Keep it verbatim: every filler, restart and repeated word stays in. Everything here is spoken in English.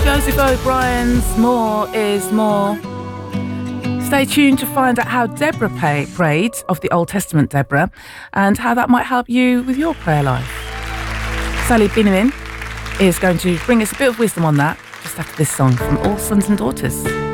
Joseph O'Brien's More is More. Stay tuned to find out how Deborah pray, prayed of the Old Testament Deborah and how that might help you with your prayer life. Sally Binimin is going to bring us a bit of wisdom on that just after this song from All Sons and Daughters.